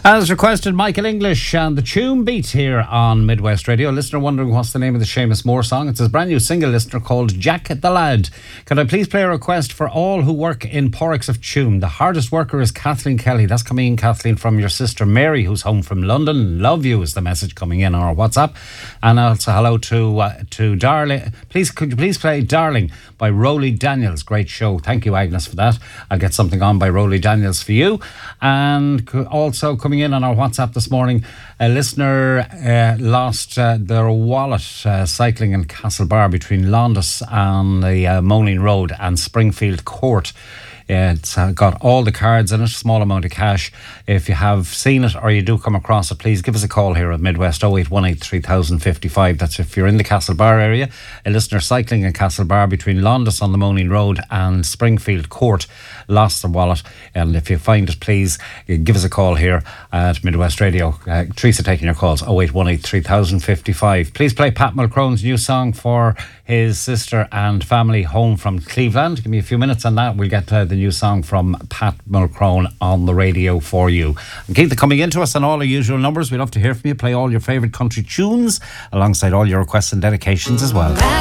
As requested, Michael English and the Tune Beat here on Midwest Radio. A listener wondering what's the name of the Seamus Moore song. It's his brand new single, listener, called Jack the Lad. Could I please play a request for all who work in Porricks of Tuam? The hardest worker is Kathleen Kelly. That's coming in, Kathleen, from your sister Mary, who's home from London. Love you is the message coming in on our WhatsApp. And also hello to Darling. Could you please play Darling by Rowley Daniels? Great show. Thank you, Agnes, for that. I'll get something on by Rowley Daniels for you. And also coming in on our WhatsApp this morning, a listener lost their wallet cycling in Castlebar between Londis and the Moaning Road and Springfield Court. It's got all the cards in it, small amount of cash. If you have seen it or you do come across it, please give us a call here at Midwest 0818 3055. That's if you're in the Castlebar area. A listener cycling in Castlebar between Londis on the Moaning Road and Springfield Court lost the wallet. And if you find it, please give us a call here at Midwest Radio. Teresa taking your calls, 0818 3055. Please play Pat Mulcrone's new song for his sister and family home from Cleveland. Give me a few minutes on that. We'll get the new song from Pat Mulcrone on the radio for you. And keep coming into us on all our usual numbers. We'd love to hear from you. Play all your favourite country tunes alongside all your requests and dedications as well.